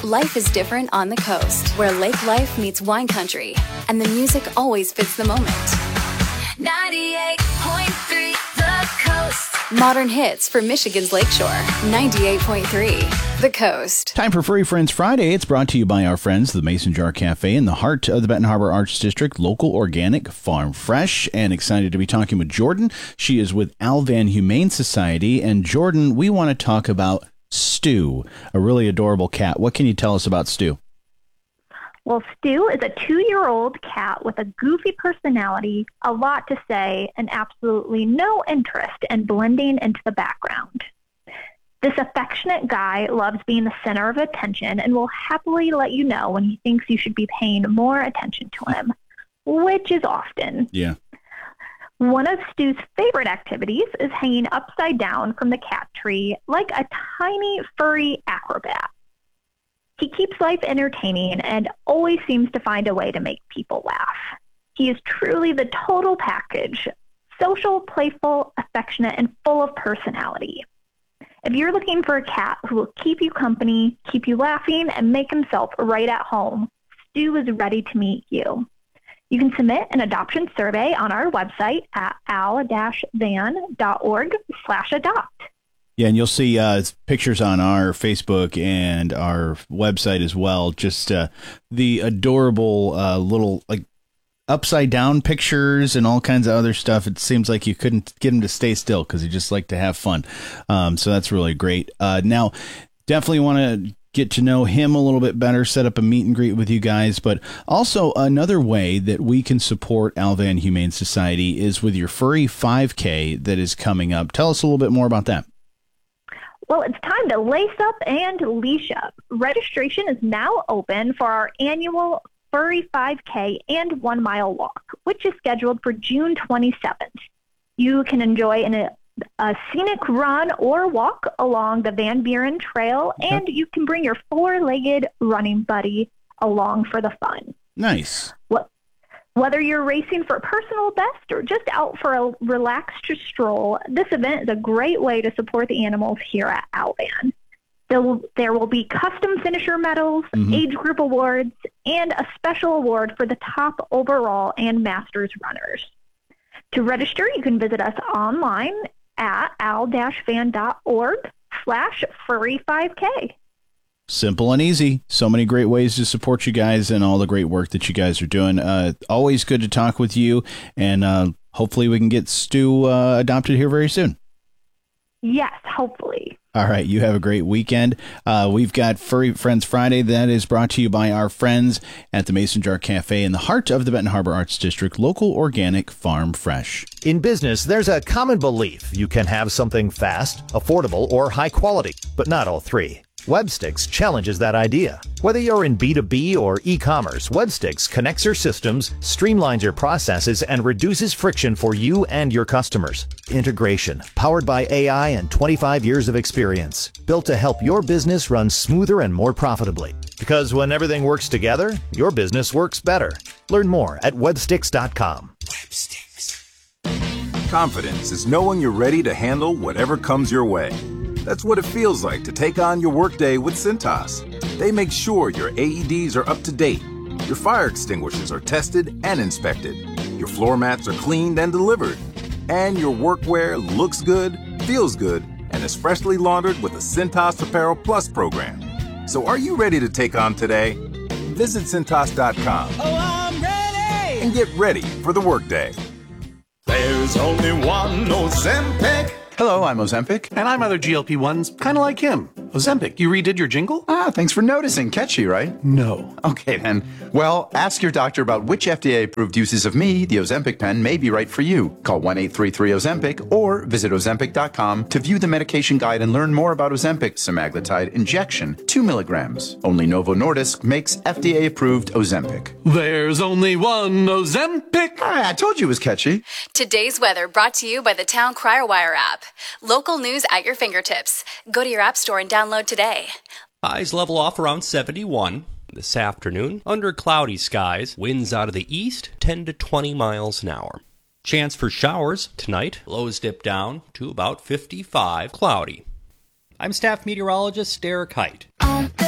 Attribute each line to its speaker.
Speaker 1: Life is different on the coast, where lake life meets wine country, and the music always fits the moment. 98.3 The Coast. Modern hits for Michigan's Lakeshore. 98.3 The Coast.
Speaker 2: Time for Furry Friends Friday. It's brought to you by our friends, the Mason Jar Cafe in the heart of the Benton Harbor Arts District, local, organic, farm fresh, and excited to be talking with Jordan. She is with Alvan Humane Society. And Jordan, we want to talk about Stu, a really adorable cat. What can you tell us about Stu?
Speaker 3: Well, Stu is a 2-year-old cat with a goofy personality, a lot to say, and absolutely no interest in blending into the background. This affectionate guy loves being the center of attention and will happily let you know when he thinks you should be paying more attention to him, which is often.
Speaker 2: Yeah.
Speaker 3: One of Stu's favorite activities is hanging upside down from the cat tree like a tiny furry acrobat. He keeps life entertaining and always seems to find a way to make people laugh. He is truly the total package, social, playful, affectionate, and full of personality. If you're looking for a cat who will keep you company, keep you laughing, and make himself right at home, Stu is ready to meet you. You can submit an adoption survey on our website at al-van.org/adopt.
Speaker 2: Yeah, and you'll see pictures on our Facebook and our website as well. Just the adorable little upside down pictures and all kinds of other stuff. It seems like you couldn't get him to stay still because he just liked to have fun. So that's really great. Now, definitely want to get to know him a little bit better, set up a meet and greet with you guys. But also another way that we can support Alvan Humane Society is with your Furry 5K that is coming up. Tell us a little bit more about that.
Speaker 3: Well, it's time to lace up and leash up. Registration is now open for our annual Furry 5K and 1 mile walk, which is scheduled for June 27th. You can enjoy a scenic run or walk along the Van Buren Trail, and you can bring your 4-legged running buddy along for the fun.
Speaker 2: Nice.
Speaker 3: Whether you're racing for personal best or just out for a relaxed stroll, this event is a great way to support the animals here at Alvan. There will be custom finisher medals, age group awards, and a special award for the top overall and masters runners. To register, you can visit us online at al-van.org/furry5k.
Speaker 2: Simple and easy. So many great ways to support you guys and all the great work that you guys are doing. Always good to talk with you, and hopefully we can get Stu adopted here very soon.
Speaker 3: Yes, hopefully.
Speaker 2: All right, you have a great weekend. We've got Furry Friends Friday. That is brought to you by our friends at the Mason Jar Cafe in the heart of the Benton Harbor Arts District, local, organic, farm fresh.
Speaker 4: In business, there's a common belief you can have something fast, affordable, or high quality, but not all three. Webstix challenges that idea. Whether you're in B2B or e-commerce, Webstix connects your systems, streamlines your processes, and reduces friction for you and your customers. Integration, powered by AI and 25 years of experience, built to help your business run smoother and more profitably. Because when everything works together, your business works better. Learn more at webstix.com.
Speaker 5: Webstix. Confidence is knowing you're ready to handle whatever comes your way. That's what it feels like to take on your workday with Cintas. They make sure your AEDs are up to date, your fire extinguishers are tested and inspected, your floor mats are cleaned and delivered, and your workwear looks good, feels good, and is freshly laundered with the Cintas Apparel Plus program. So are you ready to take on today? Visit Cintas.com and get ready for the workday.
Speaker 6: There's only one Ozempic.
Speaker 7: Hello, I'm Ozempic.
Speaker 8: And I'm other GLP-1s, kind of like him. Ozempic, you redid your jingle?
Speaker 7: Thanks for noticing. Catchy, right?
Speaker 8: No.
Speaker 7: Okay, then. Well, ask your doctor about which FDA-approved uses of me, the Ozempic pen, may be right for you. Call 1-833-OZEMPIC or visit Ozempic.com to view the medication guide and learn more about Ozempic semaglutide injection, 2 milligrams. Only Novo Nordisk makes FDA-approved Ozempic.
Speaker 8: There's only one Ozempic.
Speaker 7: I told you it was catchy.
Speaker 1: Today's weather brought to you by the Town Crier Wire app. Local news at your fingertips. Go to your app store and download today.
Speaker 9: Highs level off around 71. This afternoon, under cloudy skies, winds out of the east 10 to 20 miles an hour. Chance for showers tonight. Lows dip down to about 55. Cloudy. I'm staff meteorologist Derek Height.